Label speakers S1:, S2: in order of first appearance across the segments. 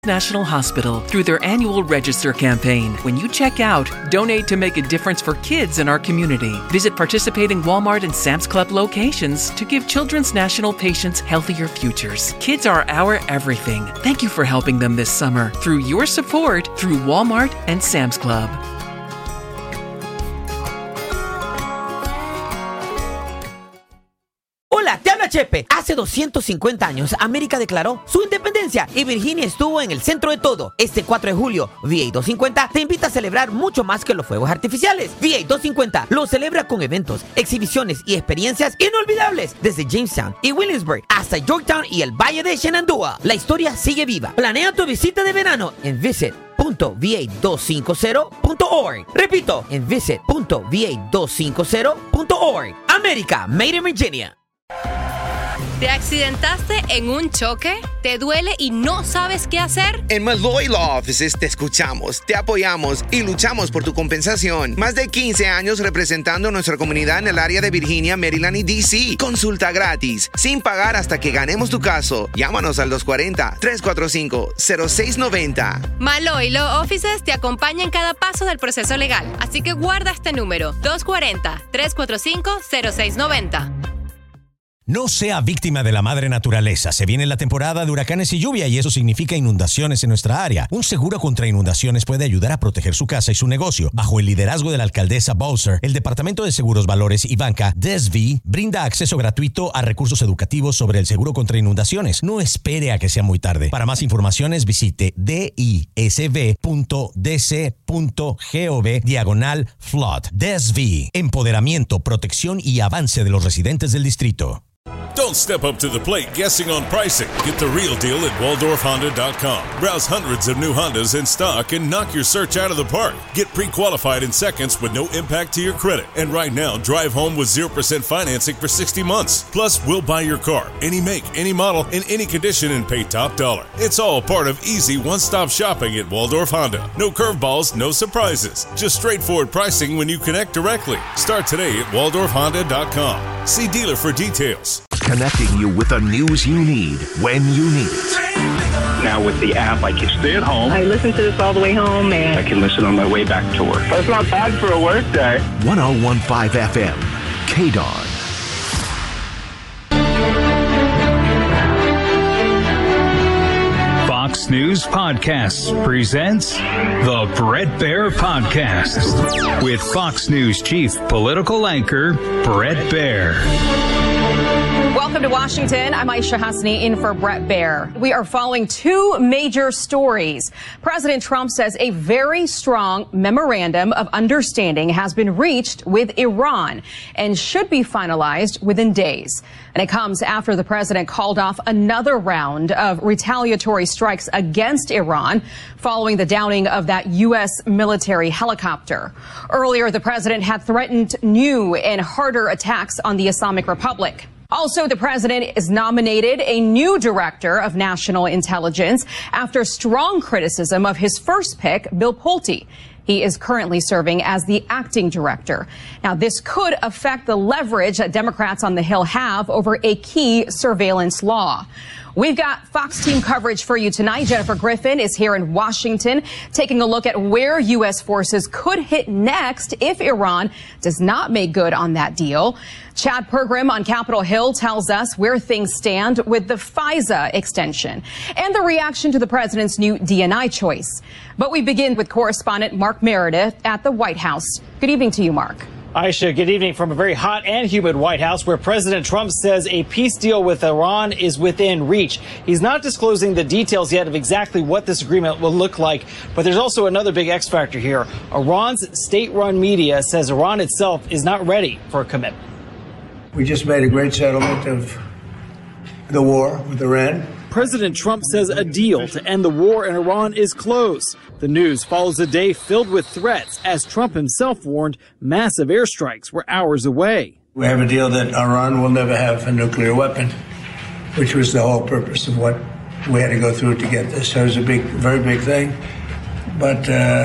S1: National Hospital through their annual Register campaign. When you check out, donate to make a difference for kids in our community. Visit participating Walmart and Sam's Club locations to give Children's National patients healthier futures. Kids are our everything. Thank you for helping them this summer through your support through Walmart and Sam's Club.
S2: Hola, te habla Chepe. Hace 250 años, América declaró su independencia y Virginia estuvo en el centro de todo. Este 4 de julio, VA 250 te invita a celebrar mucho más que los fuegos artificiales. VA 250 lo celebra con eventos, exhibiciones y experiencias inolvidables desde Jamestown y Williamsburg hasta Yorktown y el Valle de Shenandoah. La historia sigue viva. Planea tu visita de verano en visit.va250.org. Repito, en visit.va250.org. América, Made in Virginia.
S3: ¿Te accidentaste en un choque? ¿Te duele y no sabes qué hacer?
S4: En Malloy Law Offices te escuchamos, te apoyamos y luchamos por tu compensación. Más de 15 años representando a nuestra comunidad en el área de Virginia, Maryland y D.C. Consulta gratis, sin pagar hasta que ganemos tu caso. Llámanos al 240-345-0690.
S3: Malloy Law Offices te acompaña en cada paso del proceso legal. Así que guarda este número, 240-345-0690.
S5: No sea víctima de la madre naturaleza. Se viene la temporada de huracanes y lluvia y eso significa inundaciones en nuestra área. Un seguro contra inundaciones puede ayudar a proteger su casa y su negocio. Bajo el liderazgo de la alcaldesa Bowser, el Departamento de Seguros, Valores y Banca, DSV, brinda acceso gratuito a recursos educativos sobre el seguro contra inundaciones. No espere a que sea muy tarde. Para más informaciones, visite disb.dc.gov/flood. DSV, empoderamiento, protección y avance de los residentes del distrito.
S6: Don't step up to the plate guessing on pricing. Get the real deal at WaldorfHonda.com. Browse hundreds of new Hondas in stock and knock your search out of the park. Get pre-qualified in seconds with no impact to your credit. And right now, drive home with 0% financing for 60 months. Plus, we'll buy your car, any make, any model, in any condition and pay top dollar. It's all part of easy one-stop shopping at Waldorf Honda. No curveballs, no surprises. Just straightforward pricing when you connect directly. Start today at WaldorfHonda.com. See dealer for details.
S7: Connecting you with the news you need when you need it.
S8: Now with the app, I can stay at home.
S9: I listen to this all the way home, and
S8: I can listen on my way back to work.
S9: That's not bad for a work day.
S7: 101.5 FM, KDAWN.
S10: Fox News Podcasts presents the Bret Baier Podcast with Fox News Chief Political Anchor Bret Baier.
S11: Welcome to Washington. I'm Aisha Hasni in for Bret Baier. We are following two major stories. President Trump says a very strong memorandum of understanding has been reached with Iran and should be finalized within days. And it comes after the president called off another round of retaliatory strikes against Iran following the downing of that U.S. military helicopter. Earlier, the president had threatened new and harder attacks on the Islamic Republic. Also, the president has nominated a new director of national intelligence after strong criticism of his first pick, Bill Pulte. He is currently serving as the acting director. Now, this could affect the leverage that Democrats on the Hill have over a key surveillance law. We've got Fox team coverage for you tonight. Jennifer Griffin is here in Washington taking a look at where U.S. forces could hit next if Iran does not make good on that deal. Chad Pergram on Capitol Hill tells us where things stand with the FISA extension and the reaction to the president's new D&I choice. But we begin with correspondent Mark Meredith at the White House. Good evening to you, Mark.
S12: Aisha, good evening from a very hot and humid White House where President Trump says a peace deal with Iran is within reach. He's not disclosing the details yet of exactly what this agreement will look like, but there's also another big X factor here. Iran's state-run media says Iran itself is not ready for a commitment.
S13: We just made a great settlement of the war with Iran.
S12: President Trump says a deal to end the war in Iran is close. The news follows a day filled with threats as Trump himself warned massive airstrikes were hours away.
S13: We have a deal that Iran will never have a nuclear weapon, which was the whole purpose of what we had to go through to get this. So it was a big, very big thing. But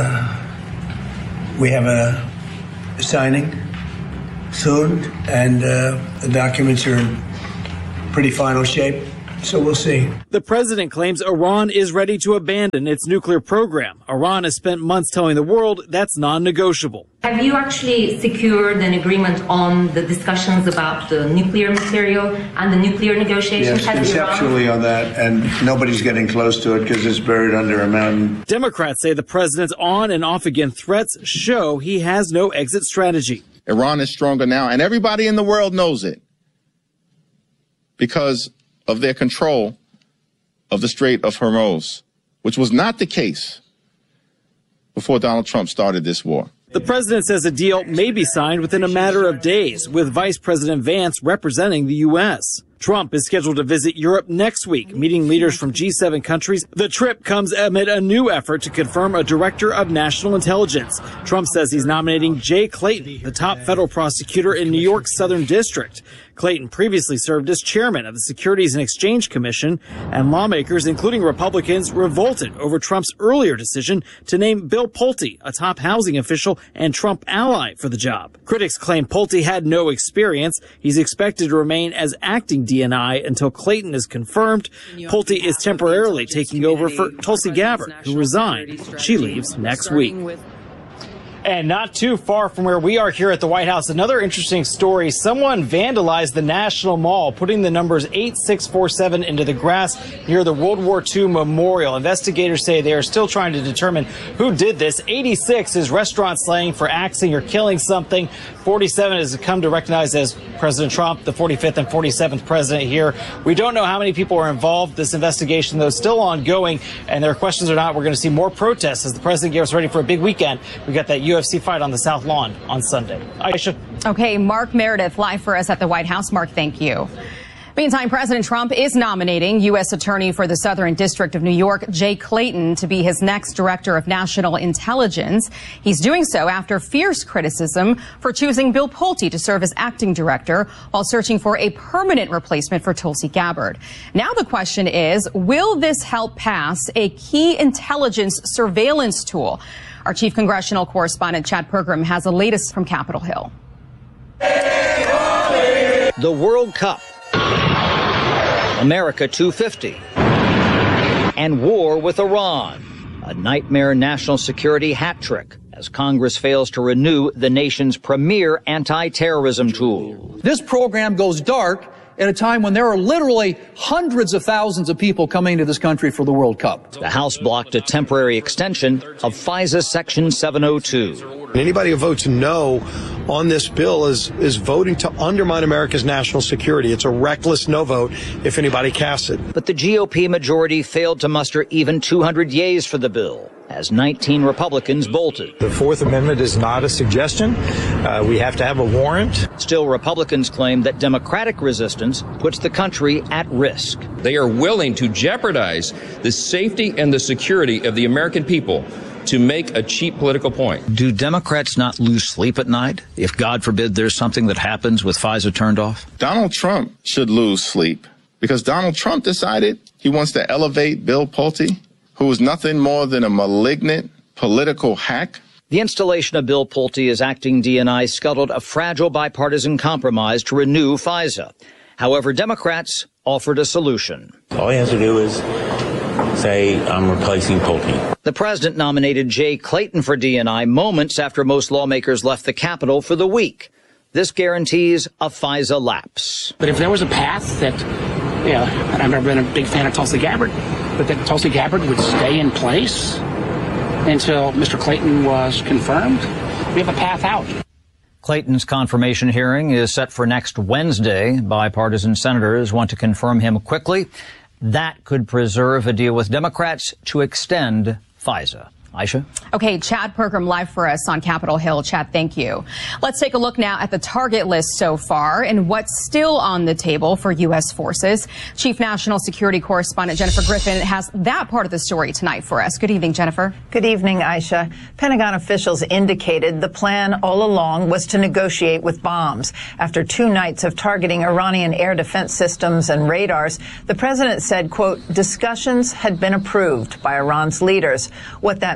S13: we have a signing soon, and the documents are in pretty final shape. So we'll see.
S12: The president claims Iran is ready to abandon its nuclear program. Iran has spent months telling the world that's non-negotiable.
S14: Have you actually secured an agreement on the discussions about the nuclear material and the nuclear negotiations?
S13: Yes, conceptually on that, and nobody's getting close to it because it's buried under a mountain.
S12: Democrats say the president's on and off again threats show he has no exit strategy.
S15: Iran is stronger now, and everybody in the world knows it because of their control of the Strait of Hormuz, which was not the case before Donald Trump started this war.
S12: The president says a deal may be signed within a matter of days, with Vice President Vance representing the U.S. Trump is scheduled to visit Europe next week, meeting leaders from G7 countries. The trip comes amid a new effort to confirm a director of national intelligence. Trump says he's nominating Jay Clayton, the top federal prosecutor in New York's Southern District. Clayton previously served as chairman of the Securities and Exchange Commission, and lawmakers, including Republicans, revolted over Trump's earlier decision to name Bill Pulte, a top housing official and Trump ally, for the job. Critics claim Pulte had no experience. He's expected to remain as acting DNI until Clayton is confirmed. Pulte is temporarily taking over for Tulsi Gabbard, who resigned. She leaves next week. And not too far from where we are here at the White House, another interesting story. Someone vandalized the National Mall, putting the numbers 8647 into the grass near the World War II Memorial. Investigators say they are still trying to determine who did this. 86 is restaurant slang for axing or killing something. 47 has come to recognize as President Trump, the 45th and 47th president here. We don't know how many people are involved. This investigation, though, is still ongoing, and there are questions or not. We're going to see more protests as the president gets ready for a big weekend. We got that UFC fight on the South Lawn on Sunday. Aisha.
S11: Okay, Mark Meredith live for us at the White House. Mark, thank you. Meantime, President Trump is nominating U.S. Attorney for the Southern District of New York, Jay Clayton, to be his next Director of National Intelligence. He's doing so after fierce criticism for choosing Bill Pulte to serve as acting director while searching for a permanent replacement for Tulsi Gabbard. Now the question is, will this help pass a key intelligence surveillance tool? Our chief congressional correspondent, Chad Pergram, has the latest from Capitol Hill.
S16: The World Cup, America 250, and war with Iran. A nightmare national security hat trick as Congress fails to renew the nation's premier anti-terrorism tool.
S17: This program goes dark at a time when there are literally hundreds of thousands of people coming to this country for the World Cup.
S16: The House blocked a temporary extension of FISA Section 702.
S18: Anybody who votes no on this bill is voting to undermine America's national security. It's a reckless no vote if anybody casts it.
S16: But the GOP majority failed to muster even 200 yeas for the bill, as 19 Republicans bolted.
S19: The Fourth Amendment is not a suggestion. We have to have a warrant.
S16: Still, Republicans claim that Democratic resistance puts the country at risk.
S20: They are willing to jeopardize the safety and the security of the American people to make a cheap political point.
S16: Do Democrats not lose sleep at night if, God forbid, there's something that happens with FISA turned off?
S15: Donald Trump should lose sleep because Donald Trump decided he wants to elevate Bill Pulte, who is nothing more than a malignant political hack.
S16: The installation of Bill Pulte as acting DNI scuttled a fragile bipartisan compromise to renew FISA. However, Democrats offered a solution.
S21: All he has to do is say, I'm replacing Pulte.
S16: The president nominated Jay Clayton for DNI moments after most lawmakers left the Capitol for the week. This guarantees a FISA lapse.
S22: But if there was a path that, I've never been a big fan of Tulsi Gabbard, but that Tulsi Gabbard would stay in place until Mr. Clayton was confirmed, we have a path out.
S16: Clayton's confirmation hearing is set for next Wednesday. Bipartisan senators want to confirm him quickly. That could preserve a deal with Democrats to extend FISA. Aisha?
S11: Okay, Chad Pergram live for us on Capitol Hill. Chad, thank you. Let's take a look now at the target list so far and what's still on the table for U.S. forces. Chief National Security Correspondent Jennifer Griffin has that part of the story tonight for us. Good evening, Jennifer.
S23: Good evening, Aisha. Pentagon officials indicated the plan all along was to negotiate with bombs. After 2 nights of targeting Iranian air defense systems and radars, the president said, quote, discussions had been approved by Iran's leaders. What that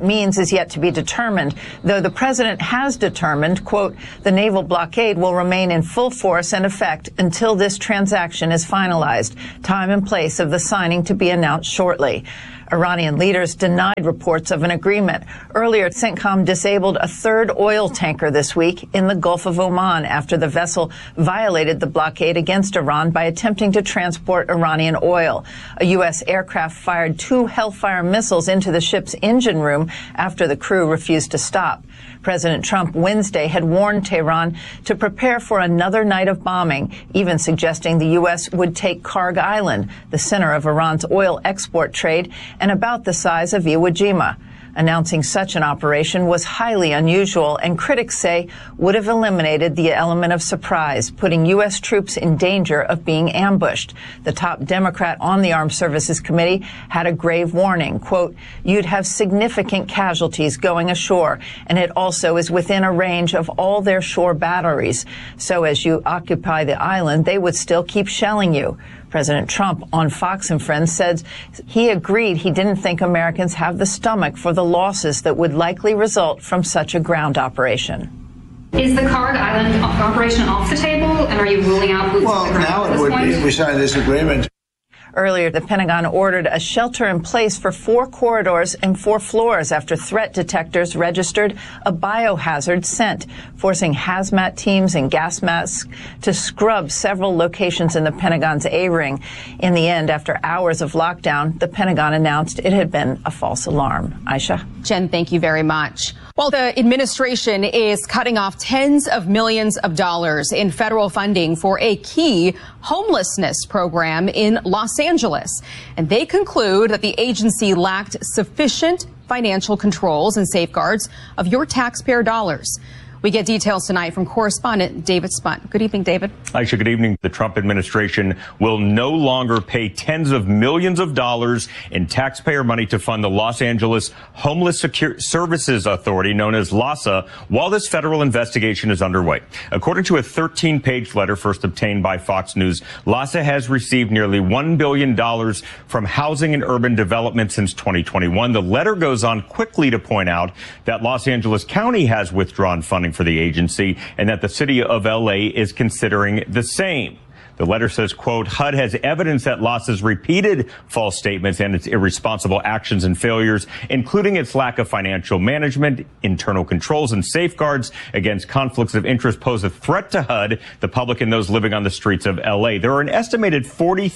S23: means is yet to be determined, though the president has determined, quote, the naval blockade will remain in full force and effect until this transaction is finalized, time and place of the signing to be announced shortly. Iranian leaders denied reports of an agreement. Earlier, CENTCOM disabled a third oil tanker this week in the Gulf of Oman after the vessel violated the blockade against Iran by attempting to transport Iranian oil. A U.S. aircraft fired 2 Hellfire missiles into the ship's engine room after the crew refused to stop. President Trump Wednesday had warned Tehran to prepare for another night of bombing, even suggesting the U.S. would take Karg Island, the center of Iran's oil export trade, and about the size of Iwo Jima. Announcing such an operation was highly unusual, and critics say would have eliminated the element of surprise, putting U.S. troops in danger of being ambushed. The top Democrat on the Armed Services Committee had a grave warning, quote, you'd have significant casualties going ashore, and it also is within a range of all their shore batteries. So as you occupy the island, they would still keep shelling you. President Trump on Fox and Friends said he agreed he didn't think Americans have the stomach for the losses that would likely result from such a ground operation.
S1: Is the Karg Island operation off the table, and are you ruling out boots on the ground
S13: now
S1: at
S13: it
S1: this
S13: would
S1: point?
S13: be if we signed this agreement.
S23: Earlier, the Pentagon ordered a shelter in place for 4 corridors and 4 floors after threat detectors registered a biohazard scent, forcing hazmat teams and gas masks to scrub several locations in the Pentagon's A-ring. In the end, after hours of lockdown, the Pentagon announced it had been a false alarm. Aisha?
S11: Jen, thank you very much. Well, the administration is cutting off tens of millions of dollars in federal funding for a key homelessness program in Los Angeles. And they conclude that the agency lacked sufficient financial controls and safeguards of your taxpayer dollars. We get details tonight from correspondent David Spunt. Good evening, David.
S2: Aisha, good evening. The Trump administration will no longer pay tens of millions of dollars in taxpayer money to fund the Los Angeles Homeless Services Authority, known as LAHSA, while this federal investigation is underway. According to a 13-page letter first obtained by Fox News, LAHSA has received nearly $1 billion from Housing and Urban Development since 2021. The letter goes on quickly to point out that Los Angeles County has withdrawn funding for the agency and that the city of L.A. is considering the same. The letter says, quote, HUD has evidence that LAHSA's repeated false statements and its irresponsible actions and failures, including its lack of financial management, internal controls, and safeguards against conflicts of interest, pose a threat to HUD, the public, and those living on the streets of L.A. There are an estimated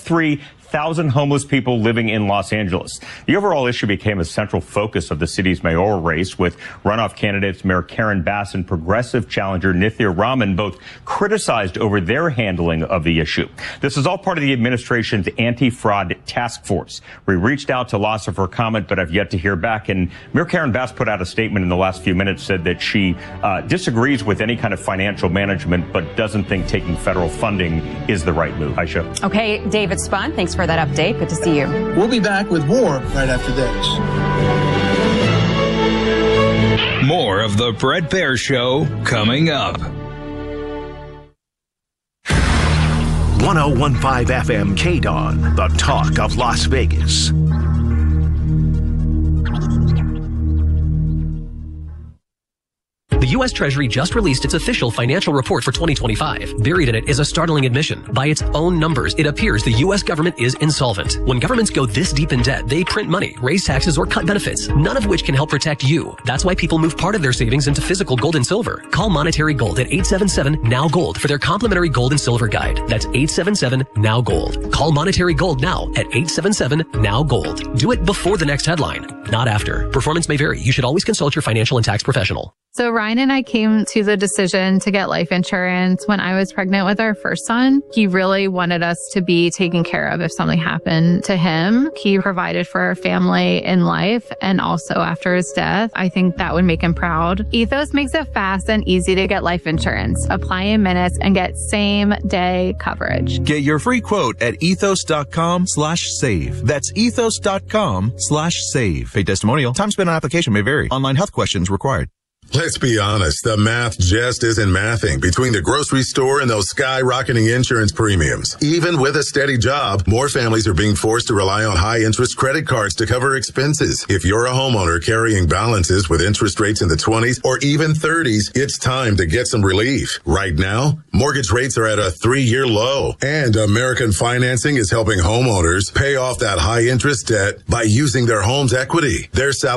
S2: 43,000 homeless people living in Los Angeles. The overall issue became a central focus of the city's mayoral race, with runoff candidates Mayor Karen Bass and progressive challenger Nithya Raman both criticized over their handling of the issue. This is all part of the administration's anti-fraud task force. We reached out to LAHSA for comment, but have yet to hear back. And Mayor Karen Bass put out a statement in the last few minutes, said that she disagrees with any kind of financial management, but doesn't think taking federal funding is the right move. Aisha.
S11: Okay, David Spunt, thanks for that update. Good to see you.
S13: We'll be back with more right after this.
S10: More of the Bret Baier Show coming up.
S7: 1015 FM KDON, the talk of Las Vegas.
S4: The U.S. Treasury just released its official financial report for 2025. Buried in it is a startling admission. By its own numbers, it appears the U.S. government is insolvent. When governments go this deep in debt, they print money, raise taxes, or cut benefits, none of which can help protect you. That's why people move part of their savings into physical gold and silver. Call Monetary Gold at 877-NOW-GOLD for their complimentary gold and silver guide. That's 877-NOW-GOLD. Call Monetary Gold now at 877-NOW-GOLD. Do it before the next headline, not after. Performance may vary. You should always consult your financial and tax professional.
S24: So Ryan and I came to the decision to get life insurance when I was pregnant with our first son. He really wanted us to be taken care of if something happened to him. He provided for our family in life and also after his death. I think that would make him proud. Ethos makes it fast and easy to get life insurance. Apply in minutes and get same day coverage.
S25: Get your free quote at ethos.com/save. That's ethos.com/save. Pay testimonial. Time spent on application may vary. Online health questions required.
S3: Let's be honest, the math just isn't mathing between the grocery store and those skyrocketing insurance premiums. Even with a steady job, more families are being forced to rely on high-interest credit cards to cover expenses. If you're a homeowner carrying balances with interest rates in the 20s or even 30s, it's time to get some relief. Right now, mortgage rates are at a 3-year low, and American Financing is helping homeowners pay off that high-interest debt by using their home's equity. Their